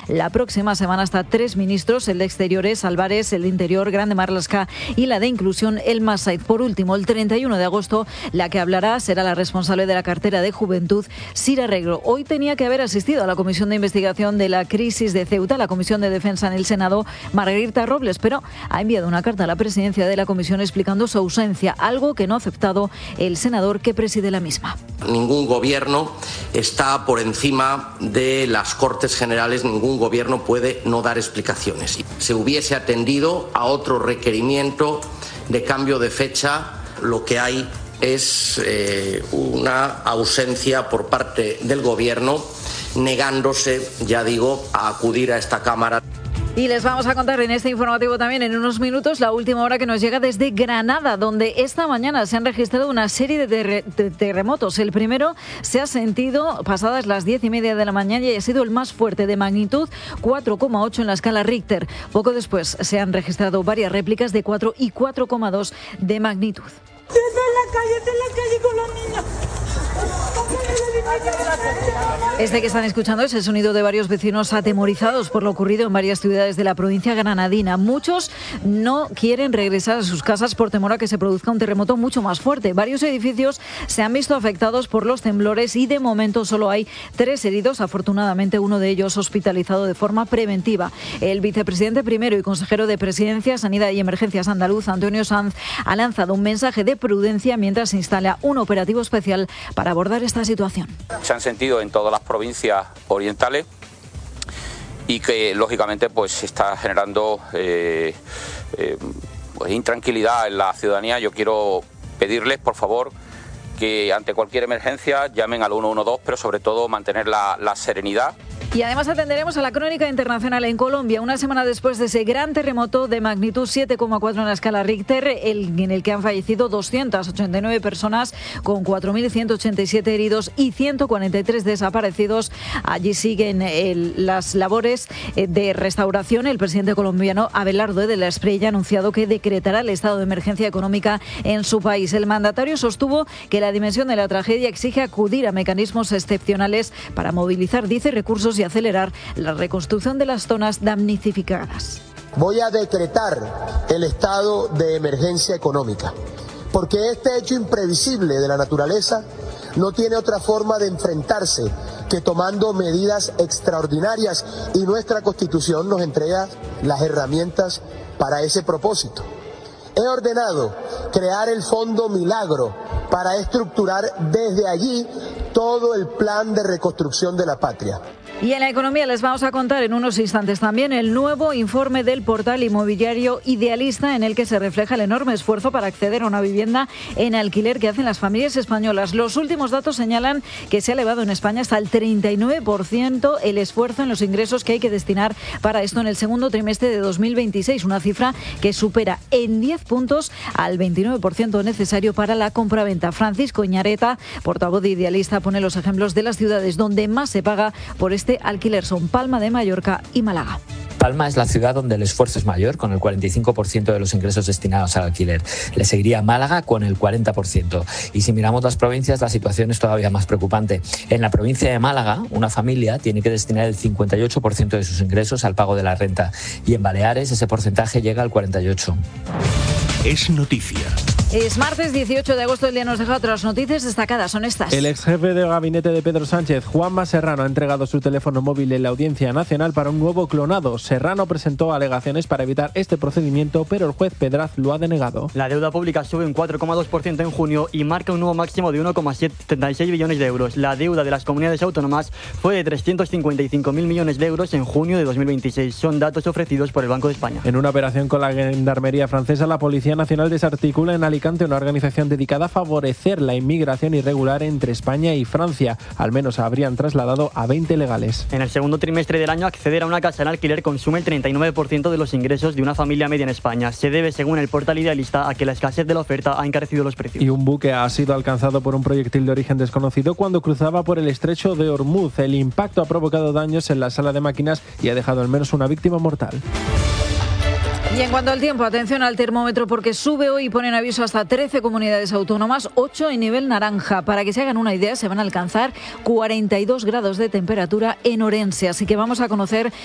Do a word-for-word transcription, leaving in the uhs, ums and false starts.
la próxima semana hasta tres ministros, el de Exteriores, Álvarez, el de Interior, Grande Marlaska y la de Inclusión, Elma Saiz. Por último, el treinta y uno de agosto, la que hablará será la responsable de la cartera de Juventud, Sira Regro. Hoy tenía que haber asistido a la Comisión de Investigación de la Crisis de Ceuta, la Comisión de Defensa en el Senado, Margarita Robles, pero ha enviado una carta a la presidencia de la Comisión explicando su ausencia, algo que no ha aceptado el senador que preside la misma. Ningún gobierno está por encima de las Cortes Generales, ningún gobierno puede no dar explicaciones. Se hubiese atendido a otro requerimiento de cambio de fecha, lo que hay es eh, una ausencia por parte del gobierno, negándose, ya digo, a acudir a esta Cámara. Y les vamos a contar en este informativo también en unos minutos la última hora que nos llega desde Granada, donde esta mañana se han registrado una serie de, ter- de terremotos. El primero se ha sentido pasadas las diez y media de la mañana y ha sido el más fuerte, de magnitud cuatro coma ocho en la escala Richter. Poco después se han registrado varias réplicas de cuatro y cuatro coma dos de magnitud. Estoy en la calle, estoy en la calle con los niños. Este que están escuchando es el sonido de varios vecinos atemorizados por lo ocurrido en varias ciudades de la provincia granadina. Muchos no quieren regresar a sus casas por temor a que se produzca un terremoto mucho más fuerte. Varios edificios se han visto afectados por los temblores y de momento solo hay tres heridos. Afortunadamente, uno de ellos hospitalizado de forma preventiva. El vicepresidente primero y consejero de Presidencia, Sanidad y Emergencias andaluz, Antonio Sanz, ha lanzado un mensaje de prudencia mientras se instala un operativo especial para abordar esta situación. Se han sentido en todas las provincias orientales y que lógicamente pues está generando eh, eh, pues, intranquilidad en la ciudadanía. Yo quiero pedirles, por favor, que ante cualquier emergencia llamen al uno uno dos, pero sobre todo mantener la, la serenidad. Y además atenderemos a la crónica internacional en Colombia, una semana después de ese gran terremoto de magnitud siete coma cuatro en la escala Richter, el, en el que han fallecido doscientas ochenta y nueve personas, con cuatro mil ciento ochenta y siete heridos y ciento cuarenta y tres desaparecidos. Allí siguen el, las labores de restauración. El presidente colombiano Abelardo de la Espriella ha anunciado que decretará el estado de emergencia económica en su país. El mandatario sostuvo que la dimensión de la tragedia exige acudir a mecanismos excepcionales para movilizar, dice, recursos y acelerar la reconstrucción de las zonas damnificadas. Voy a decretar el estado de emergencia económica, porque este hecho imprevisible de la naturaleza no tiene otra forma de enfrentarse que tomando medidas extraordinarias, y nuestra Constitución nos entrega las herramientas para ese propósito. He ordenado crear el Fondo Milagro para estructurar desde allí todo el plan de reconstrucción de la patria. Y en la economía les vamos a contar en unos instantes también el nuevo informe del portal inmobiliario Idealista, en el que se refleja el enorme esfuerzo para acceder a una vivienda en alquiler que hacen las familias españolas. Los últimos datos señalan que se ha elevado en España hasta el treinta y nueve por ciento el esfuerzo en los ingresos que hay que destinar para esto en el segundo trimestre de dos mil veintiséis, una cifra que supera en diez puntos al veintinueve por ciento necesario para la compraventa. Francisco Iñareta, portavoz de Idealista, pone los ejemplos de las ciudades donde más se paga por este alquiler. Son Palma de Mallorca y Málaga. Palma es la ciudad donde el esfuerzo es mayor, con el cuarenta y cinco por ciento de los ingresos destinados al alquiler. Le seguiría Málaga con el cuarenta por ciento. Y si miramos las provincias, la situación es todavía más preocupante. En la provincia de Málaga, una familia tiene que destinar el cincuenta y ocho por ciento de sus ingresos al pago de la renta. Y en Baleares ese porcentaje llega al cuarenta y ocho por ciento. Es noticia. Es martes dieciocho de agosto, el día nos deja otras noticias destacadas, son estas. El ex jefe de gabinete de Pedro Sánchez, Juanma Serrano, ha entregado su teléfono móvil en la Audiencia Nacional para un nuevo clonado. Serrano presentó alegaciones para evitar este procedimiento, pero el juez Pedraz lo ha denegado. La deuda pública sube un cuatro coma dos por ciento en junio y marca un nuevo máximo de uno coma setenta y seis billones de euros. La deuda de las comunidades autónomas fue de trescientos cincuenta y cinco mil millones de euros en junio de dos mil veintiséis. Son datos ofrecidos por el Banco de España. En una operación con la Gendarmería francesa, la Policía Nacional desarticula en Alicante una organización dedicada a favorecer la inmigración irregular entre España y Francia. Al menos habrían trasladado a veinte legales. En el segundo trimestre del año, acceder a una casa en alquiler consume el treinta y nueve por ciento de los ingresos de una familia media en España. Se debe, según el portal Idealista, a que la escasez de la oferta ha encarecido los precios. Y un buque ha sido alcanzado por un proyectil de origen desconocido cuando cruzaba por el estrecho de Ormuz. El impacto ha provocado daños en la sala de máquinas y ha dejado al menos una víctima mortal. Y en cuanto al tiempo, atención al termómetro porque sube hoy y ponen aviso hasta trece comunidades autónomas, ocho en nivel naranja. Para que se hagan una idea, se van a alcanzar cuarenta y dos grados de temperatura en Orense. Así que vamos a conocer